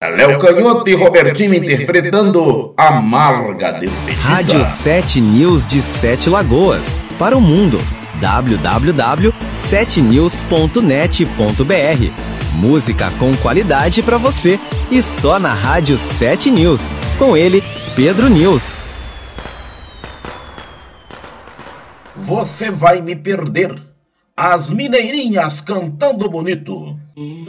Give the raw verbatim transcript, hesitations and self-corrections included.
Léo Canhoto e Robertinho interpretando Amarga Despedida. Rádio sete News de Sete Lagoas, para o mundo. w w w ponto sete news ponto net ponto b r. Música com qualidade para você e só na Rádio sete News. Com ele, Pedro News. Você vai me perder. As mineirinhas cantando bonito.